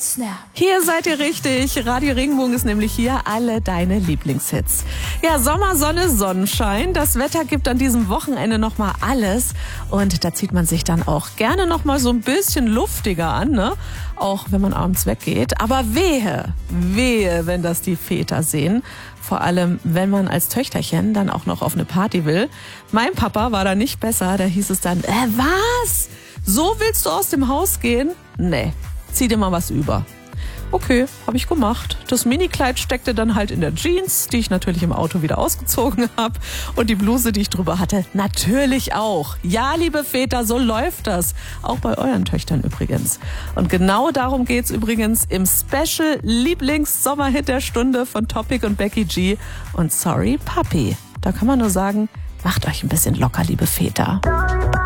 Snap. Hier seid ihr richtig. Radio Regenbogen ist nämlich hier, alle deine Lieblingshits. Ja, Sommer, Sonne, Sonnenschein. Das Wetter gibt an diesem Wochenende nochmal alles. Und da zieht man sich dann auch gerne nochmal so ein bisschen luftiger an, ne? Auch wenn man abends weggeht. Aber wehe, wenn das die Väter sehen. Vor allem, wenn man als Töchterchen dann auch noch auf eine Party will. Mein Papa war da nicht besser. Da hieß es dann, was? So willst du aus dem Haus gehen? Nee, zieh dir mal was über. Okay, habe ich gemacht. Das Minikleid steckte dann halt in der Jeans, die ich natürlich im Auto wieder ausgezogen habe. Und die Bluse, die ich drüber hatte, natürlich auch. Ja, liebe Väter, so läuft das. Auch bei euren Töchtern übrigens. Und genau darum geht's übrigens im Special Lieblings-Sommerhit der Stunde von Topic und Becky G. Und Sorry, Papi. Da kann man nur sagen, macht euch ein bisschen locker, liebe Väter.